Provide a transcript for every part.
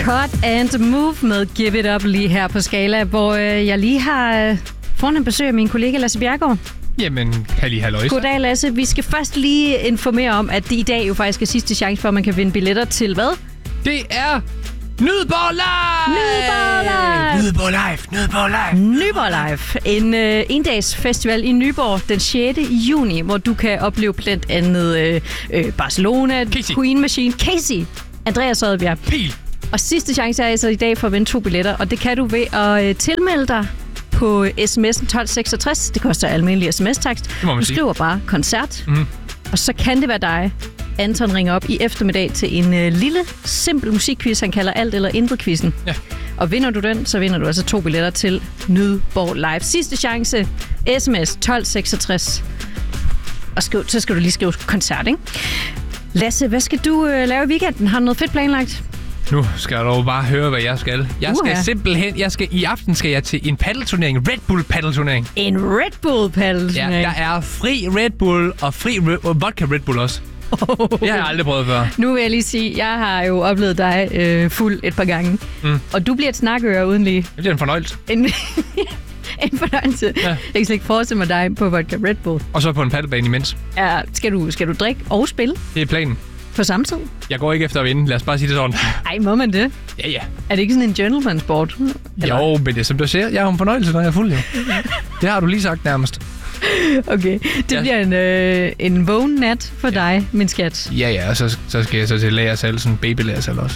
Cut and Move med Give It Up lige her på Skala, hvor jeg lige har fornemt besøg af min kollega Lasse Bjerregaard. Jamen, halløjsa. Goddag, Lasse. Vi skal først lige informere om, at det i dag jo faktisk er sidste chance for, at man kan vinde billetter til hvad? Det er Nyborg Live! Nyborg Live! Nyborg Live. En endags festival i Nyborg den 6. juni, hvor du kan opleve blandt andet Barcelona, Casey. Queen Machine, Casey, Andreas Odbjerg. Pil! Og sidste chance er altså i dag for at vinde 2 billetter, og det kan du ved at tilmelde dig på sms'en 1266. Det koster almindelig sms-takst. Du skriver bare koncert, og så kan det være dig. Anton ringer op i eftermiddag til en lille, simpel musikquiz, han kalder alt eller intet-quizzen. Ja. Og vinder du den, så vinder du altså 2 billetter til Nyborg Live. Sidste chance, sms 1266. Og så skal du lige skrive koncert, ikke? Lasse, hvad skal du lave i weekenden? Har du noget fedt planlagt? Nu skal du dog bare høre, hvad jeg skal. Jeg skal simpelthen... I aften skal jeg til en paddelturnering. Red Bull paddelturnering. En Red Bull paddelturnering? Ja, der er fri Red Bull og fri vodka Red Bull også. Det har jeg aldrig prøvet før. Nu vil jeg lige sige, jeg har jo oplevet dig fuld et par gange. Og du bliver et snakøre uden lige. Det bliver en fornøjelse. En fornøjelse. Ja. Jeg kan slet ikke forestille mig dig på vodka Red Bull. Og så på en paddelbane imens. Ja, skal du drikke og spille? Det er planen. På samme tid? Jeg går ikke efter at vinde. Lad os bare sige det sådan. Ej, må man det? Ja. Er det ikke sådan en gentleman-sport? Eller? Jo, men det er som du ser. Jeg har en fornøjelse, når jeg er fuld, jo. Det har du lige sagt nærmest. Okay, det bliver en vågen nat for dig, min skat. Ja, og så skal jeg så til lagersal, sådan babylagersal også.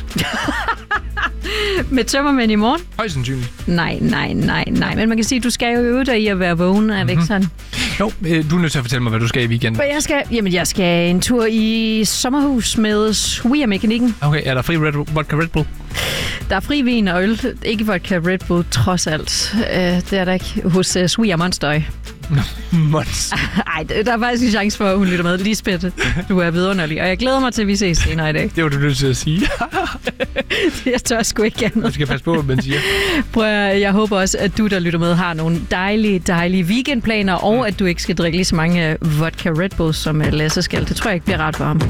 Med tømmermænd i morgen? Højst sandsynligt. Nej. Men man kan sige, at du skal jo øve dig i at være vågen, er det ikke sådan? Jo, du er nødt til at fortælle mig, hvad du skal i weekenden. Jeg skal en tur i sommerhus med svigermekanikken. Okay, er der fri vodka Red Bull? Der er fri vin og øl. Ikke vodka Red Bull, trods alt. Det er der ikke hos svigermonstøj. Monster. Ej, der er faktisk en chance for, at hun lytter med. Lisbeth, du er vidunderlig. Og jeg glæder mig til, at vi ses senere i dag. Det var du nødt til at sige. Jeg tør sgu ikke andet. Du skal passe på, hvad man siger. Jeg håber også, at du, der lytter med, har nogle dejlige weekendplaner, og at du ikke skal drikke lige så mange vodka Red Bull, som Lasse skal. Det tror jeg ikke bliver rart for ham.